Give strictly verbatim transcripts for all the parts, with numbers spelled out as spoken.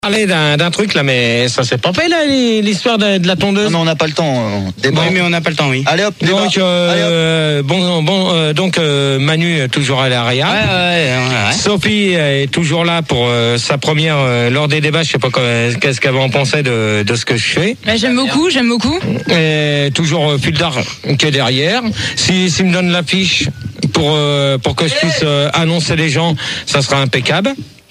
parler d'un, d'un truc là, mais ça s'est pas fait là, l'histoire de, de la tondeuse. Non, mais on n'a pas le temps. Débat. Oui, mais on n'a pas le temps, oui. Allez hop, débat. Donc, euh, Allez, hop. bon, bon, euh, donc euh, Manu est toujours à l'Aria. Ouais, ouais, ouais, ouais. Sophie est toujours là pour euh, sa première euh, lors des débats. Je sais pas quoi, qu'est-ce qu'elle en pensait de, de ce que je fais. Bah, j'aime beaucoup, j'aime beaucoup. Et toujours euh, Fildar qui est derrière. Si, s'il me donne l'affiche pour euh, pour que je puisse euh, annoncer les gens, ça sera impeccable.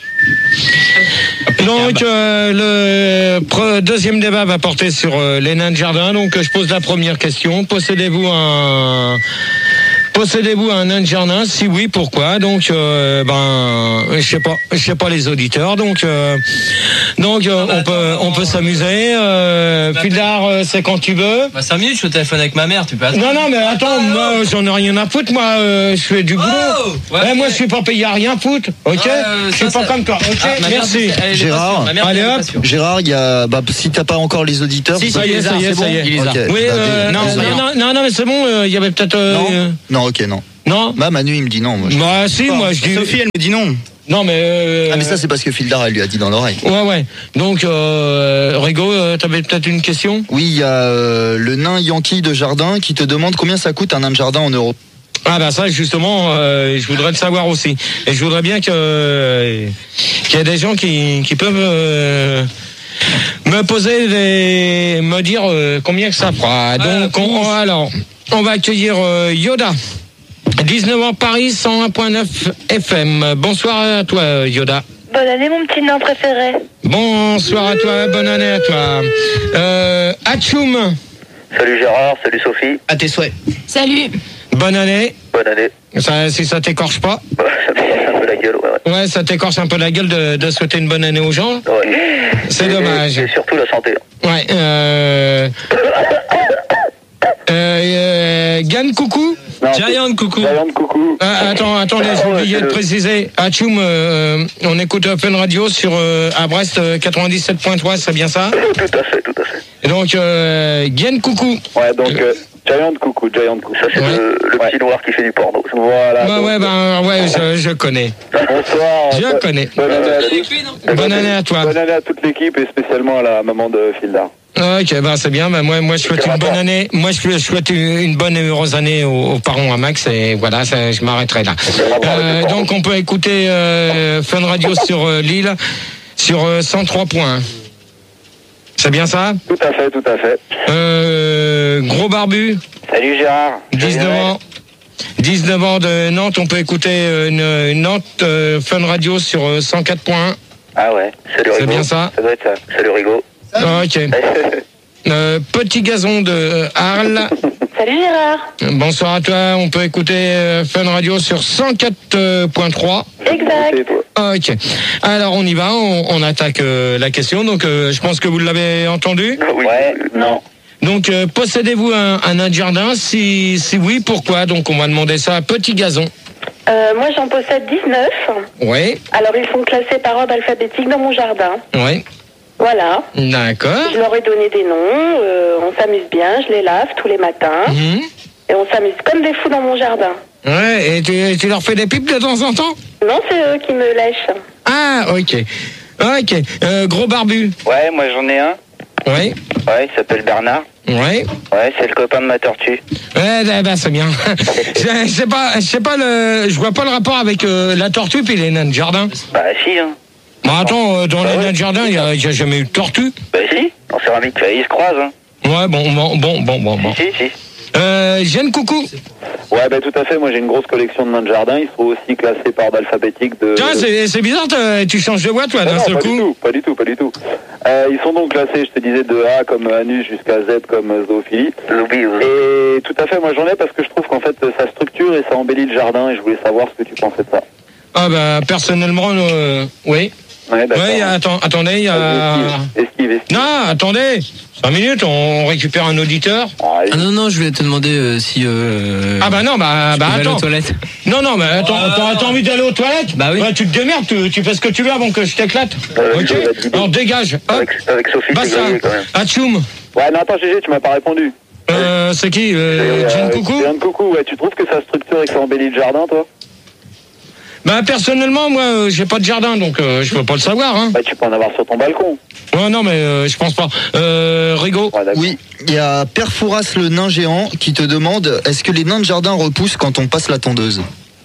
Donc euh, le pre- deuxième débat va porter sur euh, les nains de jardin. Donc je pose la première question. Possédez-vous un Possédez-vous un nain de jardin? Si oui, pourquoi? Donc, euh, ben, je sais pas, je sais pas les auditeurs. Donc, euh, donc, euh, on peut, on peut s'amuser. Euh, Fildar, euh, c'est quand tu veux. Bah cinq minutes, je suis au téléphone avec ma mère, tu peux attendre. Non, non, mais attends, moi, j'en ai rien à foutre. Moi, euh, je fais du boulot. Oh ouais, ouais, ouais. moi, je suis pas payé à rien foutre. Ok, Ouais, euh, je suis ça, pas ça... comme toi. Ok, Ah, ma mère, merci. elle est pas Gérard. sûre. Ma mère, Allez, elle est pas hop. sûre. Gérard, il y a, bah, si t'as pas encore les auditeurs, Si, Ça y est, ça y est, ça y est. Il les a. Ok. Oui, Bah, euh, des- non, des- non, non, non, non, mais c'est bon. Il y avait peut-être. euh, non, non, ok, non. Non. Bah, Manu, il me dit non. Moi, je... Bah, si, moi, je dis. Sophie, elle me dit non. Non, mais. Euh... Ah, mais ça, c'est parce que Fildar, elle lui a dit dans l'oreille. Ouais, ouais. Donc, euh, Rigo, euh, t'avais peut-être une question? Oui, il y a euh, le nain Yankee de jardin qui te demande combien ça coûte un nain de jardin en euros. Ah bah ça justement, euh, je voudrais le savoir aussi. Et je voudrais bien que euh, qu'il y ait des gens qui, qui peuvent euh, me poser des, me dire euh, combien que ça fera. Donc on, alors on va accueillir euh, Yoda. dix-neuf ans Paris, cent un virgule neuf F M. Bonsoir à toi Yoda. Bonne année mon petit nain préféré. Bonsoir à toi, bonne année à toi. Euh, Atchoum. Salut Gérard, salut Sophie. À tes souhaits. Salut. Bonne année. Bonne année. Ça, si ça t'écorche pas. Bah, ça me casse un peu la gueule, ouais. ouais. Ouais, ça t'écorche un peu la gueule de, de souhaiter une bonne année aux gens. Ouais. C'est Et- dommage. Et surtout la santé. Ouais. Euh... euh, euh, Gann, coucou. Non, Giant, coucou. Giant, coucou. Ah, attends, attendez, j'ai oublié de préciser. Atchoum, euh, on écoute Fun Radio sur euh, à Brest euh, quatre-vingt-dix-sept virgule trois, c'est bien ça? Tout à fait, tout à fait. Et donc, euh, Gann, coucou. Ouais, donc euh, Giant, coucou, Giant, coucou. Ça, c'est Ouais. le, le petit noir qui fait du porno. Voilà. Ouais, ouais, ben, ouais, je, je connais. Bonsoir. Je connais. Bonne année à Avec tous. lui, non? Bonne année à toi. Bonne année à toute l'équipe et spécialement à la maman de Fildar. Ok, ben c'est bien. Ben moi, moi, je souhaite une bonne année. Moi, je souhaite une, une bonne et heureuse année aux, aux parents à Max. Et voilà, ça, je m'arrêterai là. Euh, donc, on peut écouter euh, Fun Radio sur euh, Lille, sur euh, cent trois points. C'est bien ça? Tout à fait, tout à fait. Euh, Gros Barbu, Salut Gérard. dix-neuf ans. dix-neuf ans de Nantes. On peut écouter euh, une, une Nantes euh, Fun Radio sur euh, cent quatre points. Ah ouais, salut Rigo. C'est bien ça? Ça doit être ça. Salut Rigo. Ok. Euh, Petit Gazon de euh, Arles. Salut Gérard. Bonsoir à toi, on peut écouter euh, Fun Radio sur cent quatre virgule trois. Exact. Et toi? Ok, alors on y va, on, on attaque euh, la question, donc euh, je pense que vous l'avez entendu. Oui. Ouais, non. Donc euh, possédez-vous un, un nain de jardin? Si, si oui, pourquoi? Donc on va demander ça à Petit Gazon. Euh, moi j'en possède dix-neuf. Oui, Alors ils sont classés par ordre alphabétique dans mon jardin. oui, Voilà. d'accord. Je leur ai donné des noms. euh, on s'amuse bien. Je les lave tous les matins. Mhm. Et on s'amuse comme des fous dans mon jardin. Ouais, et tu, tu leur fais des pipes de temps en temps? Non, c'est eux qui me lèchent. Ah, ok. Ok, euh, Gros Barbu. Ouais, moi j'en ai un. Oui, Ouais, il s'appelle Bernard. oui. Ouais, c'est le copain de ma tortue. Ouais, bah, bah, c'est bien. je je sais pas, je sais pas le, je vois pas le rapport avec euh, la tortue puis les nains de jardin. Bah si, hein. Bah attends, euh, dans Bah les ouais. nains de jardin, il y a, y a jamais eu de tortue. Bah si, en céramique, ils se croisent, hein. Ouais, bon, bon, bon, bon, bon, bon. Si, si. Euh, Jeanne, coucou. Ouais, bah tout à fait, moi j'ai une grosse collection de nains de jardin, ils sont aussi classés par ordre alphabétique de... Tiens, c'est, c'est bizarre, t'as- tu changes de voix, toi, Ah d'un non, seul pas du coup. tout, pas du tout, pas du tout. Euh, ils sont donc classés, je te disais, de A comme anus jusqu'à Z comme zoophilie. Et tout à fait, moi j'en ai parce que je trouve qu'en fait ça structure et ça embellit le jardin et je voulais savoir ce que tu pensais de ça. Ah bah, personnellement, euh, oui. Ouais, d'accord. Oui, attends, attendez, il y a... Esquive, esquive, esquive. Non, attendez, cinq minutes, on récupère un auditeur. Ah, Ah non, non, je voulais te demander euh, si... Euh, Ah bah non, bah, je bah pouvais aller attends. aux toilettes. Non, non, mais attends, t'as, t'as envie d'aller aux toilettes? Bah oui. Ouais, tu te démerdes, tu, tu fais ce que tu veux avant que je t'éclate. Euh, Ok. je vais te dire. Alors dégage. Hop. avec, avec Sophie, c'est Bassa. grillé quand même. Atchoum. Ouais, non, attends, Gégé, tu m'as pas répondu. Euh, c'est qui? Euh, Jeanne, coucou? Jeanne Coucou, ouais, tu trouves que ça structure et que ça embellit le jardin, toi? Bah personnellement, moi, euh, j'ai pas de jardin, donc euh, je peux pas le savoir. Hein. Bah, tu peux en avoir sur ton balcon. Ouais, non, mais euh, je pense pas. Euh, Rigaud. Ouais, d'accord. Oui, il y a Père Fouras le nain géant qui te demande est-ce que les nains de jardin repoussent quand on passe la tondeuse?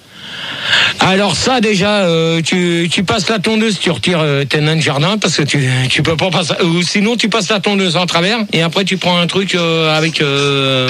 Alors ça déjà, euh, tu, tu passes la tondeuse, tu retires euh, tes nains de jardin parce que tu tu peux pas passer. Ou sinon tu passes la tondeuse en travers et après tu prends un truc euh, avec euh,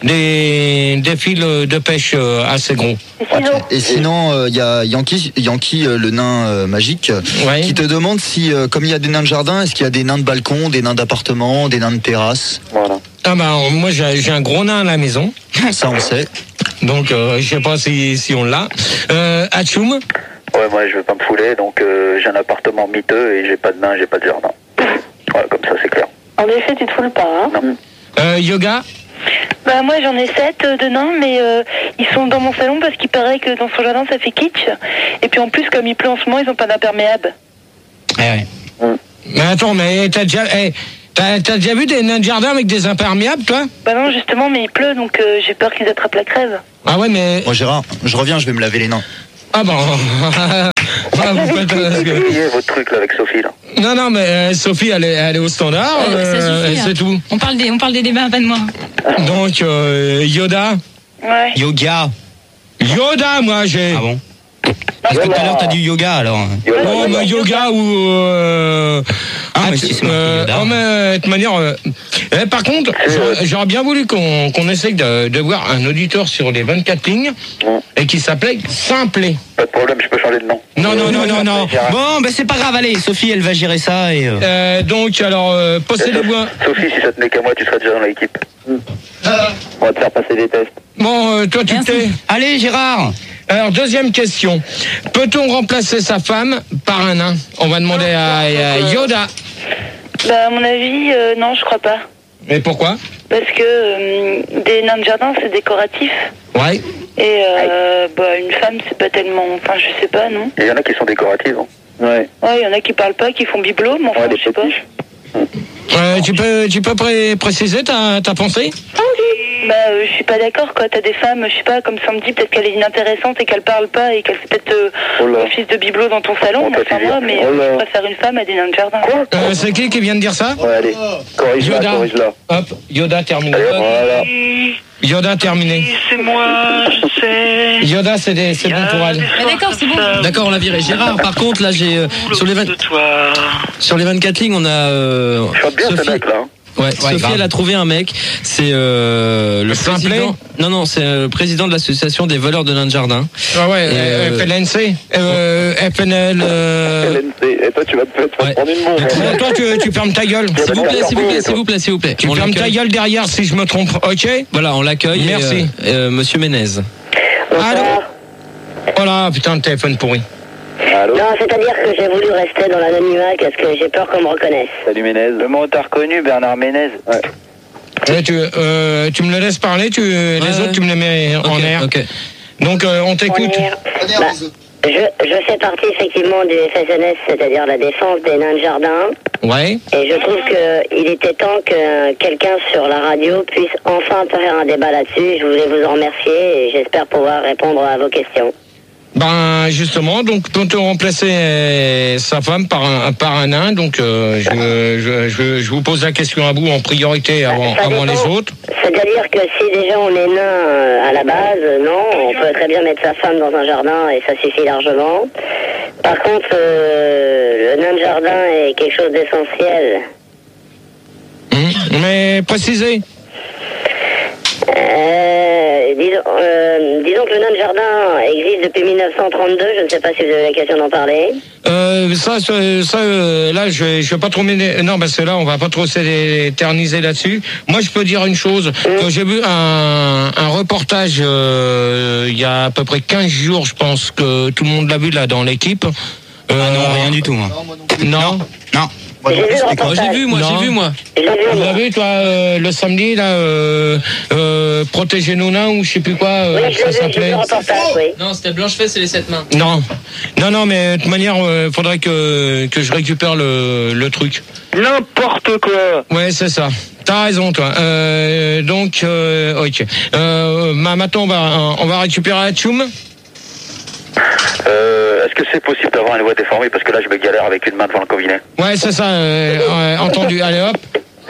des des fils de pêche euh, assez gros. Et sinon, Et sinon, il y a Yankee, Yankee euh, le nain euh, magique, Ouais. qui te demande si, euh, comme il y a des nains de jardin, est-ce qu'il y a des nains de balcon, des nains d'appartement, des nains de terrasse? Voilà. Ah bah moi j'ai j'ai un gros nain à la maison, Ça, on sait. donc euh, je sais pas si si on l'a. Euh, Atchoum. Ouais, moi, je veux pas me fouler, donc euh, j'ai un appartement miteux et j'ai pas de nain, j'ai pas de jardin. Voilà, comme ça, c'est clair. en effet, tu te foules pas. Hein. Euh, yoga. Bah moi j'en ai sept euh, de nains, mais euh, ils sont dans mon salon parce qu'il paraît que dans son jardin ça fait kitsch. Et puis en plus comme il pleut en ce moment, ils ont pas d'imperméable. Eh ouais. Mais attends, mais t'as déjà eh, t'as t'as déjà vu des nains de jardin avec des imperméables, toi? Bah non justement, mais il pleut donc euh, j'ai peur qu'ils attrapent la crève. Ah ouais, mais Moi, Gérard, je reviens, je vais me laver les nains. ah bon. Ah, vous faites, euh, J'ai oublié votre truc là avec Sophie là. Non, non, mais euh, Sophie, elle est, elle est au standard, Euh, ça euh, suffit, c'est hein. tout. On parle des, on parle des débats, pas de moi. Donc, euh, Yoda. Ouais. Yoga. Yoda, moi, j'ai. Ah bon? Parce que tout à l'heure, t'as dit yoga alors. Oh, mais yoga ou. Euh, Ah, mais att- si, c'est marqué euh, Yoda. oh, mais, de toute manière. euh, eh, par contre, j'aurais- j'aurais bien voulu qu'on qu'on essaye de, de voir un auditeur sur les vingt-quatre lignes et qui s'appelait Simplet. Pas de problème, je peux changer de nom. Non, non, non, non, non. Bon, ben c'est pas grave, allez, Sophie, elle va gérer ça et. euh, Euh, donc, alors, euh, possédez-moi. Sophie, si ça tenait qu'à moi, tu serais déjà dans l'équipe. On va te faire passer des tests. Bon, euh, toi, tu Merci. t'es. Allez, Gérard. Alors, deuxième question. Peut-on remplacer sa femme par un nain? On va demander à, à Yoda. Bah à mon avis, euh, non je crois pas. Mais pourquoi? Parce que euh, des nains de jardin c'est décoratif. Ouais. Et euh, bah une femme c'est pas tellement... Enfin je sais pas non. Il y en a qui sont décoratives. Hein. Ouais. Ouais, il y en a qui parlent pas, qui font bibelot, mais enfin Ouais, des je sais pas. petits. Euh, tu peux, tu peux pré- préciser ta, ta pensée? Bah euh, je suis pas d'accord quoi, t'as des femmes, je sais pas, comme samedi, peut-être qu'elle est inintéressante et qu'elle parle pas et qu'elle fait peut-être euh, Oh là. office de bibelot dans ton salon, Oh, mais t'as enfin dit- moi, mais oh là. euh, je préfère une femme à des nains de jardin. Euh, c'est qui qui vient de dire ça? Ouais, allez. Corrige-la, Yoda. corrige-la. Hop, Yoda terminé. Allez, voilà. Yoda terminé. C'est moi, je sais. Yoda, c'est des- c'est bon pour elle. Mais d'accord, c'est bon. D'accord, on l'a viré. Gérard, par contre, là, j'ai euh, sur les vingt- de toi. sur les vingt-quatre lignes, on a euh, Chante bien ce Sophie. mec là. Hein. Ouais, Sophie, grave. elle a trouvé un mec. C'est euh, le Simplet président. Non, non, c'est euh, le président de l'association des voleurs de nains de jardin. Ah ouais, Et, euh, F L N C, euh, F N L. Euh... L N C. Et toi, tu vas te tu vas te Ouais. prendre une bombe. hein. Bon, toi, tu, tu fermes ta gueule. S'il vous plaît, s'il vous plaît, s'il vous plaît, s'il vous plaît. Tu On fermes ta l'accueille. gueule derrière si je me trompe, ok? Voilà, on l'accueille. et, Merci. euh, euh, Monsieur Ménez. Allô? Oh là, putain, le téléphone pourri. Allô? Non, c'est-à-dire que j'ai voulu rester dans l'anonymat parce que j'ai peur qu'on me reconnaisse. Salut Ménez. Le mot t'as reconnu, Bernard Ménez. Ouais. Ouais, tu, euh, tu me le laisses parler, tu, les ouais. autres, tu me les mets en Ok, air. ok. Donc, euh, on t'écoute. Bah, je, je fais partie effectivement du F S N S, c'est-à-dire la défense des nains de jardin. Ouais. Et je trouve qu'il était temps que quelqu'un sur la radio puisse enfin faire un débat là-dessus. Je voulais vous en remercier et j'espère pouvoir répondre à vos questions. Ben justement, donc peut-on remplacer euh, sa femme par un par un nain? Donc euh, je, je, je je vous pose la question à vous en priorité avant Ça avant les dépend. autres. C'est-à-dire que si déjà on est nain euh, à la base, non, on peut très bien mettre sa femme dans un jardin et ça suffit largement. Par contre, euh, le nain de jardin est quelque chose d'essentiel. Hum, Mais précisez. Euh, disons, euh, disons que le nain de jardin existe depuis mille neuf cent trente-deux, je ne sais pas si vous avez l'occasion d'en parler. Euh, ça, ça, ça, euh, là, je vais, je vais pas trop m'éner- non, parce que là, on va pas trop s'éterniser là-dessus. Moi, je peux dire une chose. Que j'ai vu un, un reportage euh, il y a à peu près quinze jours, je pense que tout le monde l'a vu là dans l'équipe. Euh, Ah non, rien du tout. Hein. Non. Non. J'ai vu le Moi, reportage. j'ai vu, moi, Non. j'ai vu, moi. Je l'ai vu, Vous moi. avez vu, toi, euh, le samedi, là, euh, euh, Protéger nos nains ou je sais plus quoi, euh, Oui, je ça l'ai vu, j'ai vu s'appelait. le reportage, oui. Non, c'était Blanche-Fesse et les sept mains. Non, non, non, mais de toute manière, il faudrait que que je récupère le le truc. N'importe quoi. Ouais, c'est ça. T'as raison, toi. Euh, donc, euh, ok. Euh, ma- maintenant, on va on va récupérer Atchoum. Euh, est-ce que c'est possible d'avoir une voix déformée? Parce que là, je me galère avec une main devant le combiné. Ouais, c'est ça, euh, ouais, entendu. Allez, hop.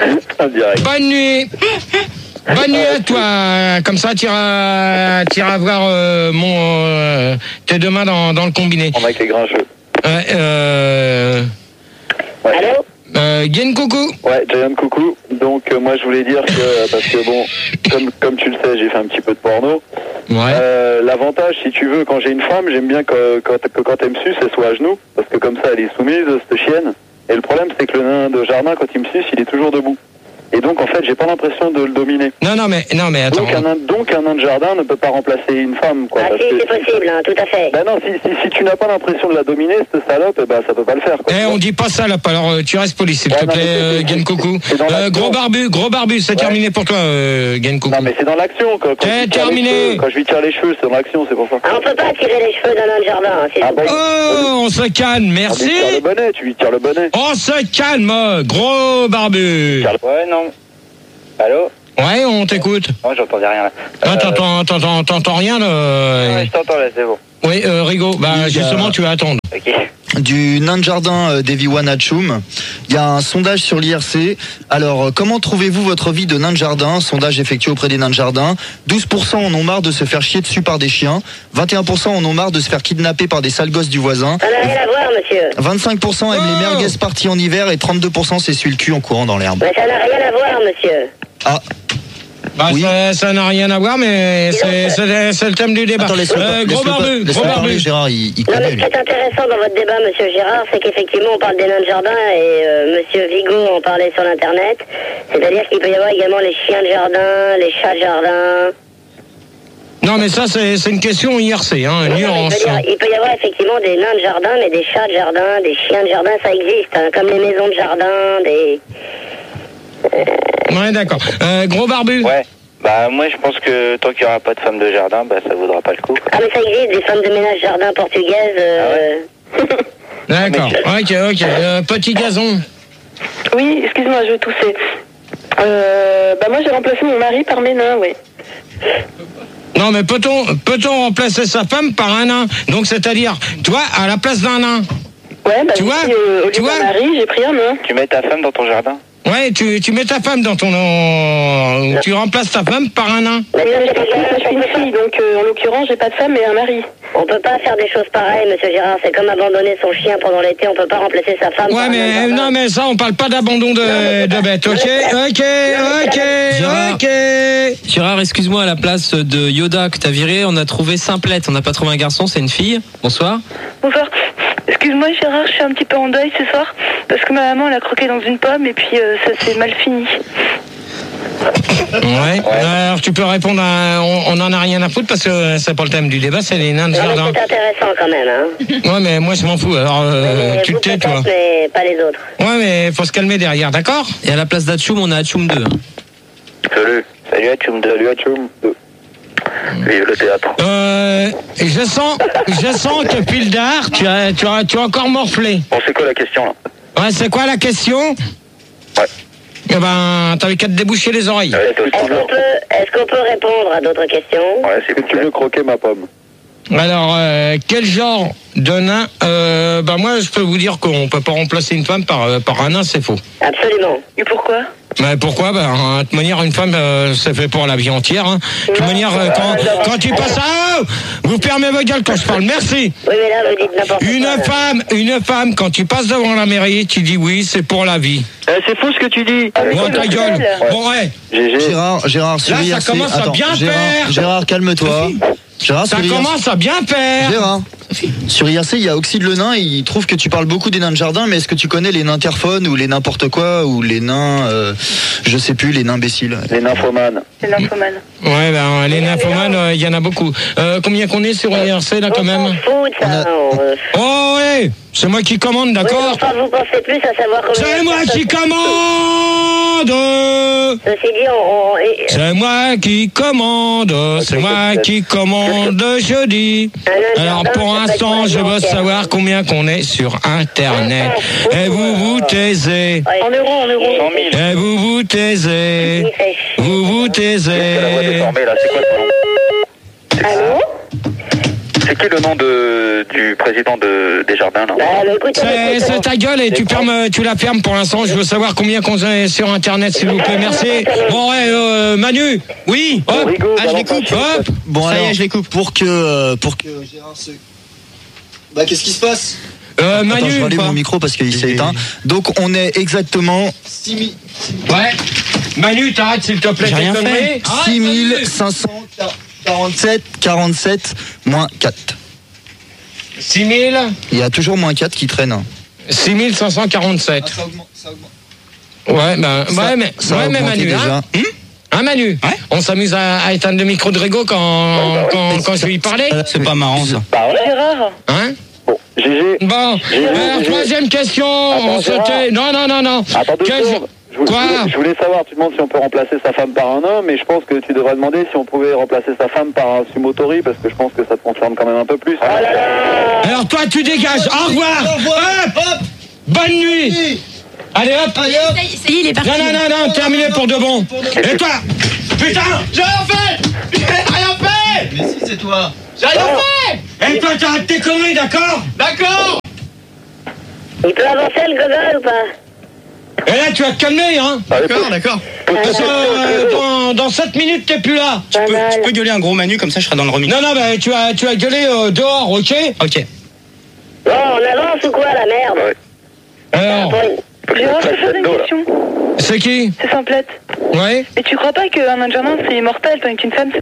Bonne nuit. Bonne nuit à toi. Comme ça, tu iras, tu iras voir euh, mon, euh, tes deux mains dans, dans le combiné. On a avec les grincheux. Ouais, euh... Ouais. Allô? Euh, Gen coucou. Ouais, Giant coucou. Donc euh, moi je voulais dire que, parce que bon, comme, comme tu le sais, j'ai fait un petit peu de porno. Ouais. Euh, L'avantage, si tu veux, quand j'ai une femme, j'aime bien que, que, que quand elle me suce, elle soit à genoux, parce que comme ça elle est soumise, cette chienne. Et le problème, c'est que le nain de jardin, quand il me suce, il est toujours debout. Et donc en fait, j'ai pas l'impression de le dominer. Non, non, mais, non, mais attends. Donc un, nain, donc un nain de jardin ne peut pas remplacer une femme, quoi. Ah parce si, que- c'est possible, hein, tout à fait. Ben non, si, si, si tu n'as pas l'impression de la dominer, cette salope, eh ben ça peut pas le faire, quoi. Eh, on dit pas ça là, alors euh, tu restes poli, s'il Ouais, te non, plaît, mais c'est- euh, c'est- Gen coucou. c'est dans Euh, l'action. gros barbu, gros barbu, c'est Ouais. terminé pour toi, euh, Gen coucou. Non mais c'est dans l'action, quand, quand, C'est je lui tire les terminé. cheveux, quand je lui tire les cheveux, c'est dans l'action, c'est pour ça. Ah, on peut pas tirer les cheveux d'un nain de jardin, hein, s'il Ah vous bon plaît. Oh, on se calme, On lui merci. tire le bonnet, tu lui tires le bonnet. On se calme, euh, gros barbu. Ouais, non. Allô? Ouais, on t'écoute. Non, j'entendais rien là. Ah, t'entends, t'entends, t'entends rien, là. Ouais, je t'entends là, c'est bon. Oui, euh, Rigo, bah Il y a- justement, tu vas attendre. Ok. Du nain de jardin euh, Deviwan Hachoum. Il y a un sondage sur l'I R C. Alors, euh, comment trouvez-vous votre vie de nain de jardin? Sondage effectué auprès des nains de jardin. douze pour cent en ont marre de se faire chier dessus par des chiens. vingt et un pour cent en ont marre de se faire kidnapper par des sales gosses du voisin. Ça n'a rien à voir, monsieur. vingt-cinq pour cent aiment Oh. les merguez parties en hiver et trente-deux pour cent s'essuient le cul en courant dans l'herbe. Mais ça n'a rien à voir, monsieur. Ah, Bah, Oui. ça, ça n'a rien à voir, mais c'est, c'est, c'est le thème du débat. attends, laisse-le Euh, gros laisse-le barbu, pas- laisse-le gros parler, barbu. Gérard, il, il Non, connaît, mais lui. ce qui est intéressant dans votre débat, monsieur Gérard, c'est qu'effectivement, on parle des nains de jardin et euh, monsieur Vigo en parlait sur l'internet. C'est-à-dire qu'il peut y avoir également les chiens de jardin, les chats de jardin. Non, mais ça, c'est, c'est une question I R C, hein, Non, non, mais nuance. je veux dire, il peut y avoir effectivement des nains de jardin, mais des chats de jardin, des chiens de jardin, ça existe, hein, comme les maisons de jardin, des... Ouais, d'accord. Euh, gros barbu. Ouais. Bah moi je pense que tant qu'il n'y aura pas de femme de jardin, bah ça vaudra pas le coup. Ah, mais ça existe, des femmes de ménage jardin portugaises. Euh... D'accord. Ok, ok. Euh, petit gazon. Oui, excuse-moi, je toussais. Euh, bah moi j'ai remplacé mon mari par mes nains, oui. Non, mais peut-on, peut-on remplacer sa femme par un nain? Donc, c'est-à-dire, toi, à la place d'un nain. Ouais, bah Tu vois, ici, euh, au lieu tu d'un vois mari, j'ai pris un nain. Tu mets ta femme dans ton jardin? Ouais, tu, tu mets ta femme dans ton... euh, tu remplaces ta femme par un nain. Mais Oui, ça, mais c'est parce que pas- je suis une fille, donc euh, en l'occurrence j'ai pas de femme mais un mari. On peut pas faire des choses pareilles, monsieur Gérard. C'est comme abandonner son chien pendant l'été. On peut pas remplacer sa femme. Ouais, par un mais jardin. non, mais ça, on parle pas d'abandon de, de bête, ok? Ok, ok, Gérard. ok. Gérard, excuse-moi, à la place de Yoda que t'as viré, on a trouvé Simplette. On n'a pas trouvé un garçon, c'est une fille. Bonsoir. Bonsoir. Excuse-moi Gérard, je suis un petit peu en deuil ce soir parce que ma maman elle a croqué dans une pomme et puis euh, ça s'est mal fini. Ouais. Alors, tu peux répondre à... On, on en a rien à foutre parce que c'est pas le thème du débat, c'est les nains de Non, mais jardin. c'est intéressant quand même, hein. Ouais, mais moi, je m'en fous. Alors, euh, Mais tu vous te tais, peut-être, toi. mais pas les autres. Ouais, mais faut se calmer derrière, d'accord? Et à la place d'Hachoum, on a Hachoum deux. Salut. Salut Hachoum deux. Salut Hachoum deux. Vive le théâtre. Euh, je sens, je sens que fil d'art, tu as, tu as, tu as encore morflé. Bon c'est quoi la question là? Ouais, c'est quoi la question? Ouais. Eh ben, t'avais qu'à te déboucher les oreilles. Ouais, t'es au Est-ce qu'on standard. peut, est-ce qu'on peut répondre à d'autres questions? Ouais, c'est que tu veux croquer ma pomme. Alors, euh, quel genre de nain? Euh, bah moi, je peux vous dire qu'on peut pas remplacer une femme par, euh, par un nain, c'est faux. Absolument. Et pourquoi? Mais pourquoi? Bah, de toute manière, une femme, euh, c'est fait pour la vie entière. Hein. De toute manière, euh, quand, quand tu passes à... Vous fermez vos gueules quand je parle, merci. Oui, mais là, vous dites n'importe quoi. Une là. femme, une femme, quand tu passes devant la mairie, tu dis oui, c'est pour la vie. c'est fou ce que tu dis. Bon, ta gueule. Ouais. Bon, ouais. G G. Gérard, Gérard, sur Là, ça I R C. commence à Attends, bien Gérard, faire. Gérard, calme-toi. Gérard, Ça sur I R C. commence à bien faire. Gérard, sur I R C, il y a Oxy de le nain, il trouve que tu parles beaucoup des nains de jardin, mais est-ce que tu connais les nains terphones ou les n'importe quoi ou les nains, euh, je sais plus, les nains imbéciles? Les nymphomanes. C'est nymphomane. Ouais, ben, les nymphomanes, euh, il y en a beaucoup. Euh, combien qu'on est sur I R C, là, quand On s'en même? fout de ça. On a- on, euh, Oh, ouais. C'est moi qui commande, oui, mais d'accord? enfin, vous pensez plus à savoir comment... C'est moi qui commande. Ceci dit, on... on- et- C'est moi qui commande. C'est moi qui commande jeudi. Alors, pour l'instant, je veux savoir combien qu'on est sur Internet. Et vous vous taisez. Ouais. En euros, en euros. cent mille. Et vous vous taisez. Il fait chier. Vous vous C'est la voix taisez. déformée là, c'est quoi ton nom? Allô? C'est qui le nom de, du président de, des jardins là? Bah, mais écoutez, C'est écoutez, c'est ta gueule et tu, fermes, tu la fermes pour l'instant. Je veux savoir combien qu'on est sur Internet, s'il vous plaît. Merci. Bon, ouais, euh, Manu. Oui. Hop. Rigo, Ah, je les coupe. Hop. Bon, Ça y est, alors, je les coupe. Pour que, euh, pour que Gérard se. Bah, qu'est-ce qui se passe? Euh, Attends, je Manu. vais aller quoi mon micro parce qu'il s'est éteint. Donc, on est exactement six mille Ouais. Manu, t'arrêtes s'il te plaît. J'ai rien tes conneries. fait. Arrête, six mille Manu. cinq cent quarante-sept, quarante-sept, moins quatre. six mille. Il y a toujours moins quatre qui traînent. six mille cinq cent quarante-sept. ça augmente, ça augmente. Ouais, ben, Ça- ouais, mais, ça a ouais, mais augmenté Manu, déjà. hein, Hum Hein, Manu Ouais. On s'amuse à, à éteindre le micro de Rigo quand, quand, quand je lui parlais. C'est pas marrant ça. Bah ouais. Gérard, Hein Bon, G G. Bon, alors, troisième question. On se Gérard. tait. Non, non, non, non. Attends deux Quel- secondes. Je voulais, Quoi je voulais- je voulais savoir, tu demandes si on peut remplacer sa femme par un homme, mais je pense que tu devrais demander si on pouvait remplacer sa femme par un sumotori, parce que je pense que ça te concerne quand même un peu plus. Alors, toi, tu dégages. Au revoir. Hop. Bonne nuit. Allez, hop. Ça y est, ça y est, il est parti. Non, non, non, non, terminé pour de bon. Et toi Putain J'ai rien fait. J'ai rien fait. Mais si, c'est toi. J'ai rien fait. Et toi, t'arrêtes tes conneries, d'accord D'accord. il peut avancer le gogol ou pas? Et là, tu vas te calmer, hein. D'accord, d'accord. Parce que euh, dans, dans sept minutes, t'es plus là. Tu Pas peux, mal. tu peux gueuler un gros Manu comme ça, je serai dans le remix. Non, non, bah, tu vas, tu vas gueuler euh, dehors, ok? Ok. Bon, on avance ou quoi, la merde? Alors, Bon, Gérard, je te pose une question. c'est qui? C'est simplette. Ouais. Mais tu crois pas qu'un nain de jardin c'est immortel, tandis qu'une femme c'est.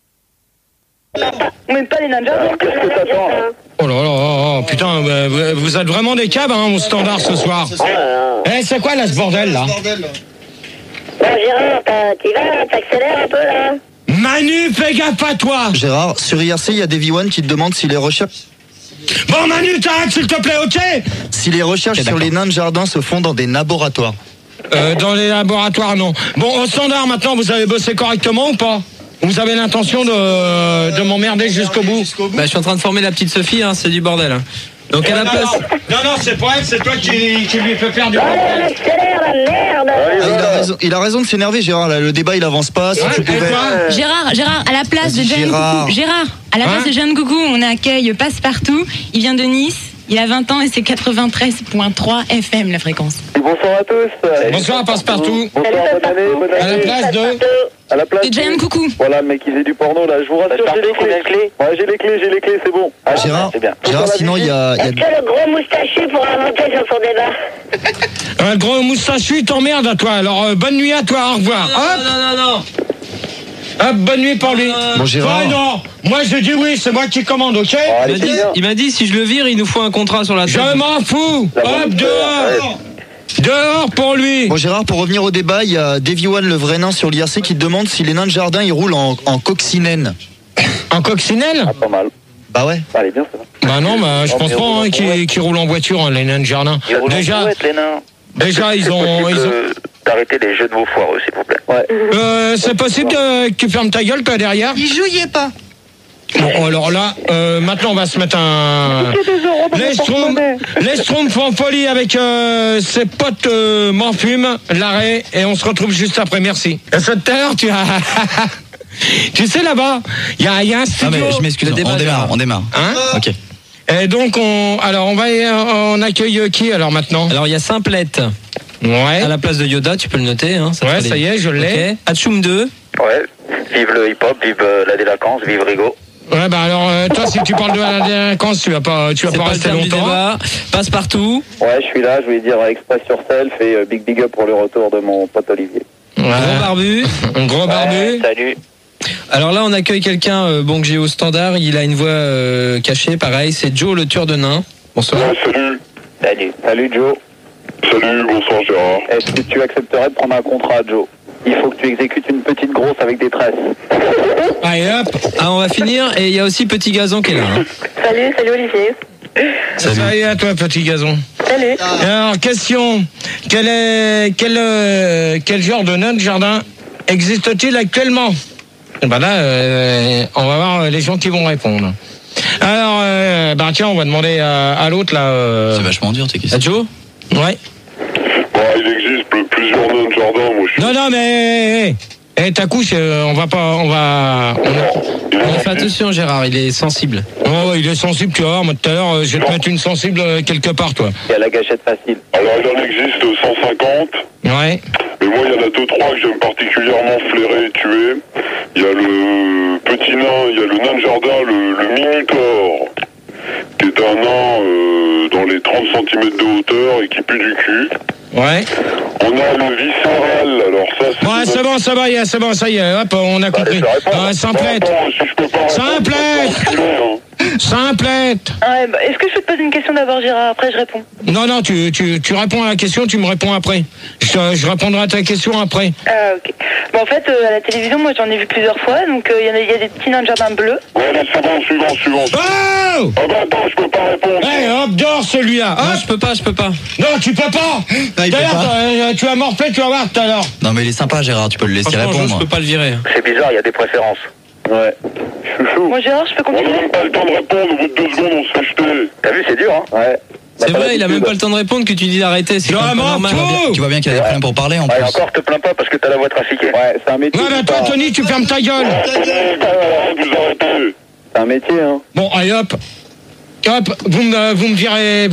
On n'aime pas les nains de jardin. Qu'est-ce que t'attends là? Oh là là, oh, oh, putain, bah, vous- vous êtes vraiment des cabs, hein, mon standard ce soir. Oh là là. Eh, c'est quoi là ce bordel là? Bon, Gérard, t'as- t'y vas, t'accélères un peu là? Manu, fais gaffe à toi. Gérard, sur I R C, il y a Davy One qui te demande si les recherches, Bon, Manu, t'arrêtes s'il te plaît, ok? si les recherches Ok, sur d'accord. les nains de jardin se font dans des laboratoires. Euh, dans les laboratoires, non. Bon, au standard, maintenant, vous avez bossé correctement ou pas? Vous avez l'intention de, de m'emmerder jusqu'au bout? Bah, je suis en train de former la petite Sophie, hein, c'est du bordel. hein. Donc à la non, place. non, non, c'est pas elle, c'est toi qui, qui lui fait faire du Allez, on bordel. accélère, la merde! Ah, il, a raison, il a raison de s'énerver, Gérard. Là, le débat, il avance pas. Si Ouais, tu et pouvais. toi Gérard, Gérard, à la place de Vas-y, Jeanne Gérard. Coucou. Gérard, à la place Hein de Jeanne Coucou, on accueille Passepartout. Il vient de Nice. Il a vingt ans et c'est quatre-vingt-treize virgule trois F M la fréquence. Bonsoir à tous. Bonsoir, Passe-Partout. Bonsoir, bonne année, bonne À la année. place de. À la place Et Jeanne de- Coucou. Voilà, le mec, il faisait du porno là. Je vous rassure, j'ai les clés. Ouais, j'ai les clés, j'ai les clés, c'est bon. Ah, Gérard, c'est bien. Gérard, sinon, il y a. il y a- Est-ce que le gros moustachu pourra monter sur son débat? Un gros moustachu, il t'emmerde à toi. Alors, euh, bonne nuit à toi, au revoir. Hop, Non, non, non. hop, bonne nuit, Pauline. Bon, Gérard. Ouais, non, moi je dis oui, c'est moi qui commande, ok? Oh, Il allez, m'a c'est dit, bien. il m'a dit si je le vire, il nous faut un contrat sur la tête. Je m'en fous. La Hop, bonne dehors. Dehors pour lui. Bon, Gérard, pour revenir au débat, il y a Davy One, le vrai nain sur l'I R C, qui te demande si les nains de jardin, ils roulent en, en coccinelle. En coccinelle? Ah, pas mal. Bah ouais. Allez, bien, ça va. Bah non, bah, je Oh, pense mais pas on- hein, qu'ils qu'ils roulent en voiture, hein, les nains de jardin. Ils roulent en Déjà, brouette, les nains. déjà ils ont. Ils ont... D'arrêter les jeux de mots foireux, s'il vous plaît. Ouais. Euh, c'est possible que, que tu fermes ta gueule, toi, derrière? Il jouillait pas. Bon, alors là, euh, maintenant, on va se mettre un. Les Schtroumpfs les Schtroumpfs font folie avec euh, ses potes euh, m'enfument, l'arrêt, et on se retrouve juste après. Merci. Et cette heure, tu as. Tu sais, là-bas, il y a, y a un Non studio. mais je m'excuse, Le débat, on démarre, Gérard. on démarre. Hein? Ok. Et donc, on. Alors, on va. On accueille qui, alors, maintenant? Alors il y a Simplette Ouais. à la place de Yoda, tu peux le noter. Hein, Ouais, fera ça les- y est, je l'ai. Ok. Hachoum deux. Ouais. Vive le hip-hop, vive euh, la délinquance, vive Rigo. Ouais, bah alors, euh, toi, si tu parles de la délinquance, tu vas pas, tu vas C'est pas pas le rester terme du longtemps. débat. Passe-partout. Ouais, je suis là, je voulais dire Express Yourself et euh, big big up pour le retour de mon pote Olivier. Ouais. Gros barbu. Un gros barbu. Ouais, salut. Alors là, on accueille quelqu'un euh, bon que j'ai au standard. Il a une voix euh, cachée, pareil. C'est Joe, le tueur de nains. Bonsoir. Salut. Salut. Salut Joe. Salut, bonsoir Gérard. Est-ce que tu accepterais de prendre un contrat, Joe? Il faut que tu exécutes une petite grosse avec des tresses. Allez, hop. Ah, on va finir. Et il y a aussi Petit Gazon qui est là. hein. Salut, salut Olivier. Salut à toi, petit gazon. Salut. Alors, question. Quel, est, quel, euh, quel genre de nain de jardin existe-t-il actuellement? Et ben là, euh, on va voir les gens qui vont répondre. Alors, euh, bah tiens, on va demander à, à l'autre là. Euh... C'est vachement dur tes questions. À Joe. Ouais. Bon, il existe pl- plusieurs nains de jardin, moi je suis. Non, non, mais Eh, ta couche, euh, on va pas, on va. On, On fait attention, Gérard, il est sensible. Oh, ouais, il est sensible, tu vas voir. Moi, tout à l'heure, euh, je vais te mettre une sensible euh, quelque part, toi. Il y a la gâchette facile. Alors, il en existe cent cinquante. Ouais. Mais moi, il y en a deux, trois que j'aime particulièrement flairer et tuer. Il y a le petit nain, il y a le nain de jardin, le, le Minotaure, qui est un nain euh, dans les trente centimètres de hauteur et qui pue du cul. Ouais. On a le viscéral, alors ça c'est... Ouais, c'est bon, ça va, y a- c'est bon, ça y est, hop, on a compris. Ah, simplette. Simplette. Simplette. Ouais, bah, est-ce que je peux te poser une question d'abord, Gérard? Après, je réponds. Non, non, tu, tu, tu réponds à la question, tu me réponds après. Je, je répondrai à ta question après. Ah, ok. Bon, en fait, euh, à la télévision, moi, j'en ai vu plusieurs fois. Donc, il euh, y, en a- y a des petits nains de jardin bleus. Ouais, allez, suivant, suivant, suivant. Oh Ah bah attends, je peux pas répondre. Eh, hop, dors celui-là. Non, Hop. je peux pas, je peux pas. Non, tu peux pas. Non, il peut D'ailleurs, pas. euh, tu vas morfler, tu vas voir tout à l'heure. Non, mais il est sympa, Gérard, tu peux le laisser Franchement, je, je répondre. peux pas le virer. C'est bizarre, il y a des préférences. Ouais. Chouchou. Moi, Gérard, je peux On n'a continuer? même pas le temps de répondre, au bout de deux secondes, on se fait jeter. T'as vu, c'est dur, hein? Ouais. C'est vrai, il a même pas le temps de répondre que tu dis d'arrêter. C'est Je quand même pas m'en normal. fous. Tu vois bien qu'il y a des problèmes pour parler en Ouais, plus. encore, te plains pas parce que t'as la voix trafiquée. Ouais, c'est un métier. Ouais, mais toi, c'est pas- Tony, tu fermes ta gueule. Vous arrêtez. C'est un métier, hein. Bon, allez, hop. Hop, vous me, vous me virez.